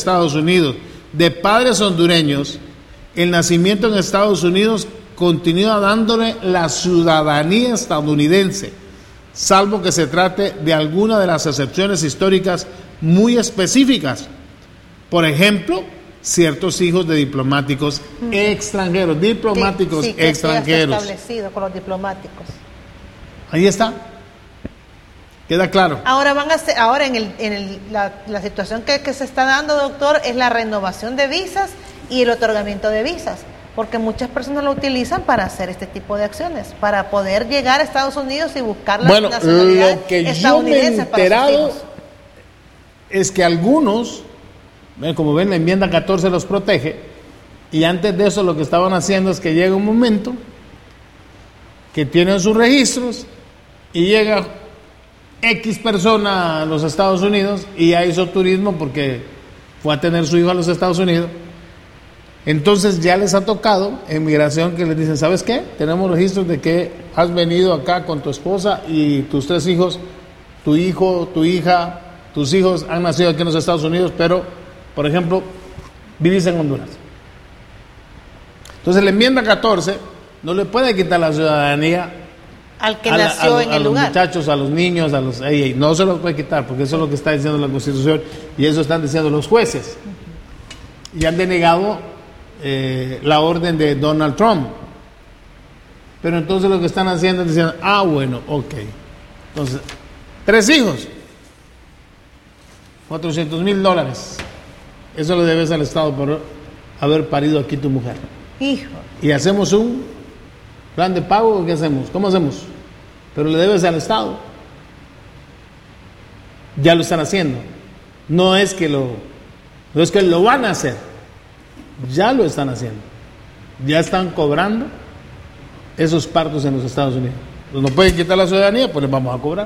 Estados Unidos de padres hondureños, el nacimiento en Estados Unidos continúa dándole la ciudadanía estadounidense, salvo que se trate de alguna de las excepciones históricas muy específicas. Por ejemplo, ciertos hijos de diplomáticos extranjeros, extranjeros. Que está establecido con los diplomáticos. Ahí está. Queda claro. Ahora la situación que se está dando, doctor, es la renovación de visas y el otorgamiento de visas, porque muchas personas lo utilizan para hacer este tipo de acciones, para poder llegar a Estados Unidos y buscar la nacionalidad lo que estadounidense. Yo me he enterado es que algunos, como ven, la enmienda 14 los protege, y antes de eso lo que estaban haciendo es que llega un momento que tienen sus registros y llega X persona a los Estados Unidos y ya hizo turismo porque fue a tener su hijo a los Estados Unidos. Entonces ya les ha tocado en migración que les dicen, ¿sabes qué? Tenemos registros de que has venido acá con tu esposa y tus 3 hijos, tu hijo, tu hija, tus hijos han nacido aquí en los Estados Unidos, pero, por ejemplo, vivís en Honduras. Entonces la enmienda 14 no le puede quitar la ciudadanía al que nació en el lugar. A los muchachos, a los niños, no se los puede quitar, porque eso es lo que está diciendo la Constitución y eso están diciendo los jueces. Y han denegado la orden de Donald Trump. Pero entonces lo que están haciendo es diciendo, bueno, ok. Entonces, 3 hijos, $400,000. Eso le debes al Estado por haber parido aquí tu mujer. Hijo. Y hacemos un plan de pago, ¿o qué hacemos? ¿Cómo hacemos? Pero le debes al Estado. Ya lo están haciendo. No es que lo van a hacer. Ya lo están haciendo. Ya están cobrando esos partos en los Estados Unidos. Pues no pueden quitar la ciudadanía, pues les vamos a cobrar.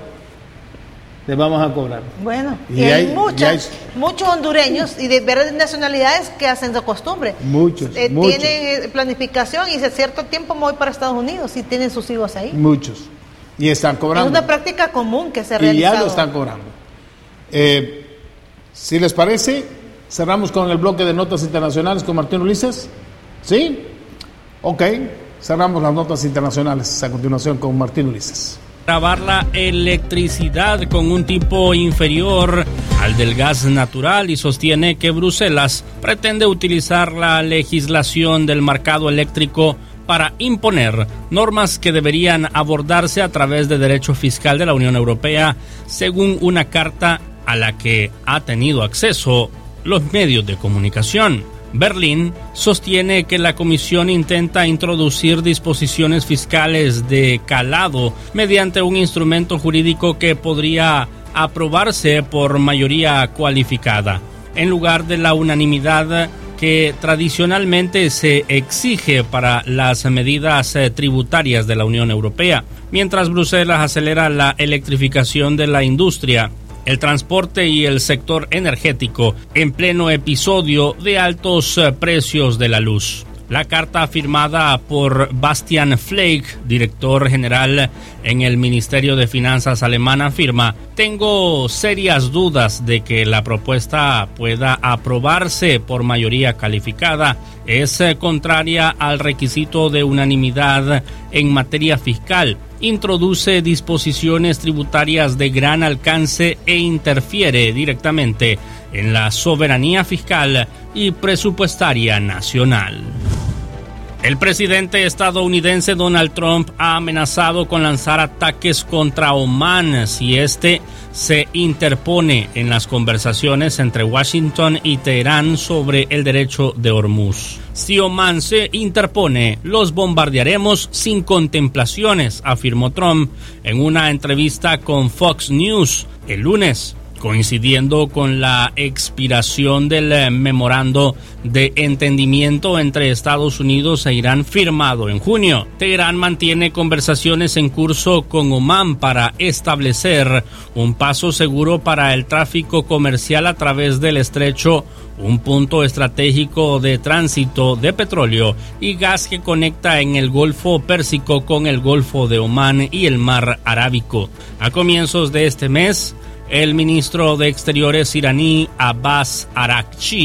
Bueno, y hay muchos hondureños y de varias nacionalidades que hacen de costumbre. Muchos. Tienen planificación y hace cierto tiempo me voy para Estados Unidos y tienen sus hijos ahí. Muchos. Y están cobrando. Es una práctica común que se realiza. Y ya lo están cobrando. Si les parece, cerramos con el bloque de notas internacionales con Martín Ulises. ¿Sí? Ok. Cerramos las notas internacionales a continuación con Martín Ulises. Grabar la electricidad con un tipo inferior al del gas natural y sostiene que Bruselas pretende utilizar la legislación del mercado eléctrico para imponer normas que deberían abordarse a través de derecho fiscal de la Unión Europea, según una carta a la que ha tenido acceso los medios de comunicación. Berlín sostiene que la Comisión intenta introducir disposiciones fiscales de calado mediante un instrumento jurídico que podría aprobarse por mayoría cualificada, en lugar de la unanimidad que tradicionalmente se exige para las medidas tributarias de la Unión Europea. Mientras Bruselas acelera la electrificación de la industria, el transporte y el sector energético en pleno episodio de altos precios de la luz. La carta firmada por Bastian Fleig, director general en el Ministerio de Finanzas alemán, afirma: tengo serias dudas de que la propuesta pueda aprobarse por mayoría calificada. Es contraria al requisito de unanimidad en materia fiscal, introduce disposiciones tributarias de gran alcance e interfiere directamente en la soberanía fiscal y presupuestaria nacional. El presidente estadounidense Donald Trump ha amenazado con lanzar ataques contra Omán si este se interpone en las conversaciones entre Washington y Teherán sobre el derecho de Hormuz. Si Omán se interpone, los bombardearemos sin contemplaciones, afirmó Trump en una entrevista con Fox News el lunes, coincidiendo con la expiración del memorando de entendimiento entre Estados Unidos e Irán firmado en junio. Teherán mantiene conversaciones en curso con Omán para establecer un paso seguro para el tráfico comercial a través del estrecho, un punto estratégico de tránsito de petróleo y gas que conecta en el Golfo Pérsico con el Golfo de Omán y el Mar Arábico. A comienzos de este mes, el ministro de Exteriores iraní Abbas Araghchi